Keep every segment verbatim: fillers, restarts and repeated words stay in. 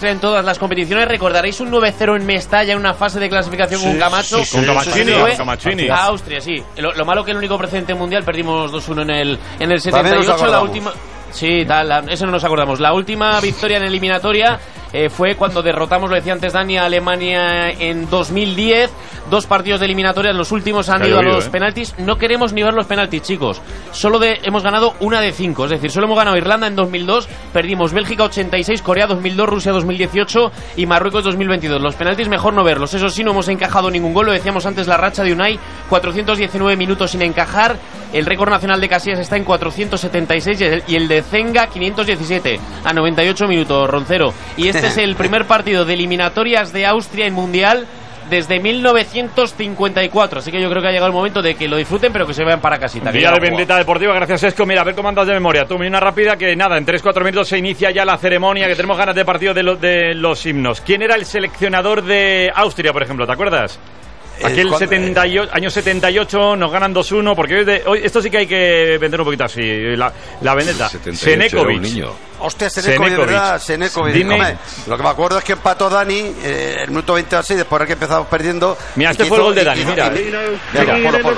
Austria en todas las competiciones. Recordaréis un nueve cero en Mestalla en una fase de clasificación sí, con Camacho. Sí, sí, con Camaccini. Sí, sí, Camaccini. A Austria, sí. Lo, lo malo que el único precedente mundial perdimos dos uno en el, en el setenta y ocho. La última... Sí, tal, la, eso no nos acordamos. La última victoria en eliminatoria eh, fue cuando derrotamos, lo decía antes Dani, a Alemania en dos mil diez. Dos partidos de eliminatorias, los últimos han ido a los eh. penaltis. No queremos ni ver los penaltis, chicos. Solo de, hemos ganado una de cinco. Es decir, solo hemos ganado Irlanda en dos mil dos, perdimos Bélgica ochenta y seis, Corea dos mil dos, Rusia dos mil dieciocho y Marruecos dos mil veintidós. Los penaltis mejor no verlos. Eso sí, no hemos encajado ningún gol. Lo decíamos antes, la racha de Unai, cuatrocientos diecinueve minutos sin encajar. El récord nacional de Casillas está en cuatrocientos setenta y seis y el de Zenga quinientos diecisiete a noventa y ocho minutos, Roncero. Y este es el primer partido de eliminatorias de Austria en Mundial desde mil novecientos cincuenta y cuatro, así que yo creo que ha llegado el momento de que lo disfruten, pero que se vean para casita. Día de vendetta deportiva, gracias Esco. Mira, a ver cómo andas de memoria. Tú, una rápida que nada, en tres cuatro minutos se inicia ya la ceremonia, que tenemos ganas de partido de, lo, de los himnos. ¿Quién era el seleccionador de Austria, por ejemplo? ¿Te acuerdas? Aquel eh, setenta y ocho, año setenta y ocho nos ganan dos uno, porque hoy, de, hoy esto sí que hay que vender un poquito así, la, la vendetta. Senekovic. Hostia, Senekovic, ¿verdad? Senekovic. Dime. Hombre, lo que me acuerdo es que empató Dani eh, el minuto veinte así, después de que empezamos perdiendo. Mira, este fue el gol de Dani, mira. Y, y, mira, polo, polo.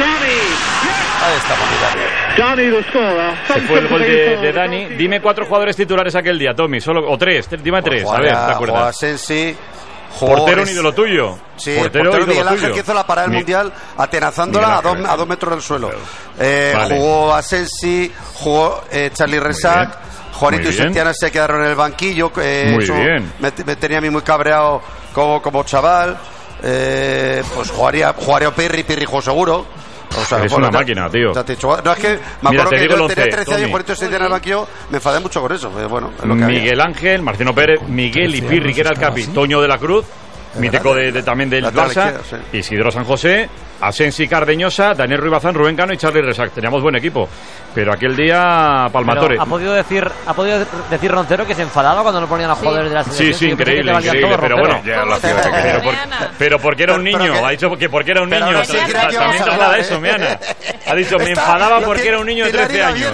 Ahí estamos, Dani. Ese fue el gol de, de Dani. Dime cuatro jugadores titulares aquel día, Tommy, solo, o tres, dime tres, pues a ver, ¿te acuerdas? Asensi. Portero un ídolo tuyo. Sí, portero, portero Miguel Ángel, que hizo la parada del Mi... mundial atenazándola a dos, a dos metros del suelo. Eh, vale. Jugó Asensi, jugó eh, Charlie Resac, Juanito y Setiana se quedaron en el banquillo. Eh, muy eso bien. Me, me tenía a mí muy cabreado como, como chaval. Eh, pues jugaría, jugaría Pirri, Pirri jugó seguro. O sea, es bueno, una máquina, tío. No, es que me Mira, acuerdo que yo tenía trece años, Juanito se tenía en el banquillo, me enfadé mucho con eso. Bueno, es lo que Miguel había. Ángel, Marcino Pérez, Miguel y Pirri, que era el capi, Toño de la Cruz, mítico de, de, también del Barça, sí. Isidro San José, Asensi Cardeñosa, Daniel Ruiz Bazán, Rubén Cano y Charlie Resac. Teníamos buen equipo, pero aquel día palmatore. Pero ha podido decir ha podido decir Roncero que se enfadaba cuando no ponían a sí. jugadores de la selección. Sí, sí, increíble, increíble, pero bueno, ya lo pero, pero, por, pero porque era un niño, pero, pero ha dicho que porque era un niño, también traslada eso, Meana. Ha dicho, me enfadaba porque era un niño de trece años.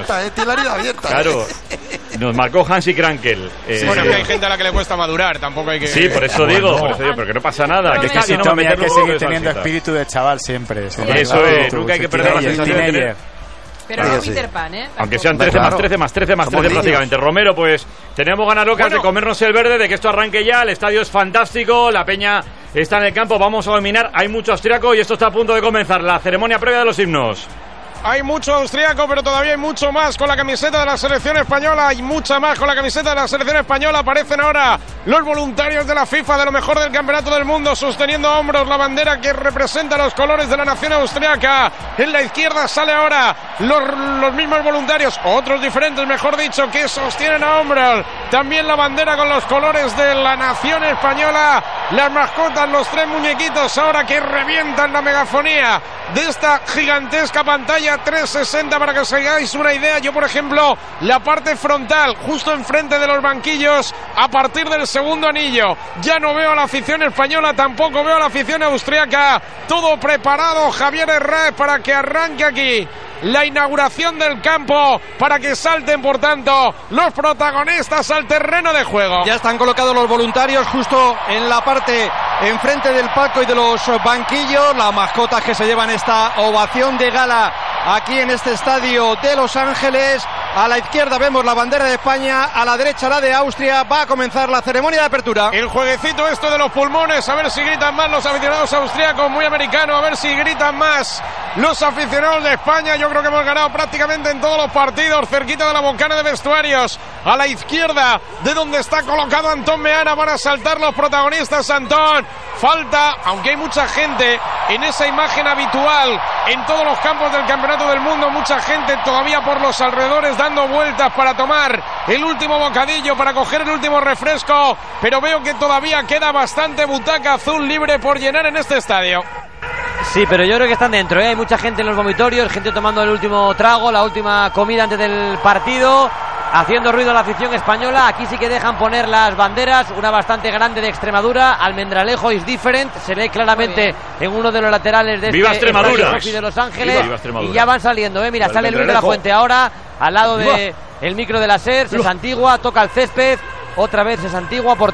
Claro. Nos marcó Hansi Krankel. Eh, bueno, que hay gente a la que le cuesta madurar, tampoco hay que... Sí, por eso digo, no. por eso digo, pero que no pasa nada. No, que es que Tommy hay que seguir teniendo espíritu de chaval siempre. Sí, eso es, nunca hay que perder la sensación de tener... Pero no Peter Pan, ¿eh? Tampoco. Aunque sean trece más trece más trece más trece prácticamente. Romero, pues tenemos ganas locas bueno. de comernos el verde, de que esto arranque ya. El estadio es fantástico, la peña está en el campo, vamos a dominar. Hay mucho austriaco y esto está a punto de comenzar. La ceremonia previa de los himnos. Hay mucho austriaco, pero todavía hay mucho más con la camiseta de la selección española. Hay mucha más con la camiseta de la selección española. Aparecen ahora los voluntarios de la FIFA, de lo mejor del campeonato del mundo, sosteniendo a hombros la bandera que representa los colores de la nación austriaca. En la izquierda sale ahora los, los mismos voluntarios, otros diferentes, mejor dicho, que sostienen a hombros también la bandera con los colores de la nación española. Las mascotas, los tres muñequitos ahora que revientan la megafonía de esta gigantesca pantalla trescientos sesenta para que os hagáis una idea. Yo, por ejemplo, la parte frontal, justo enfrente de los banquillos, a partir del segundo anillo, ya no veo a la afición española, tampoco veo a la afición austriaca. Todo preparado, Javier Herráez, para que arranque aquí la inauguración del campo, para que salten, por tanto, los protagonistas al terreno de juego. Ya están colocados los voluntarios justo en la parte enfrente del palco y de los banquillos, las mascotas que se llevan esta ovación de gala aquí en este estadio de Los Ángeles. A la izquierda vemos la bandera de España, a la derecha la de Austria. Va a comenzar la ceremonia de apertura. El jueguecito esto de los pulmones, a ver si gritan más los aficionados austríacos, muy americanos, a ver si gritan más los aficionados de España. Yo creo que hemos ganado prácticamente en todos los partidos, cerquita de la boncana de vestuarios. A la izquierda, de donde está colocado Antón Meana, van a saltar los protagonistas. Antón, falta, aunque hay mucha gente en esa imagen habitual en todos los campos del campeonato del mundo, mucha gente todavía por los alrededores dando vueltas para tomar el último bocadillo, para coger el último refresco, pero veo que todavía queda bastante butaca azul libre por llenar en este estadio. Sí, pero yo creo que están dentro, ¿eh? Hay mucha gente en los vomitorios, gente tomando el último trago, la última comida antes del partido, haciendo ruido a la afición española. Aquí sí que dejan poner las banderas, una bastante grande de Extremadura, Almendralejo is different, se ve claramente en uno de los laterales de ¡Viva este Extremadura! de Los Ángeles. ¡Viva Y ya van saliendo, ¿eh? Mira, sale Luis de la Fuente ahora, al lado de el micro de la SER, se santigua, toca el césped, otra vez se santigua, por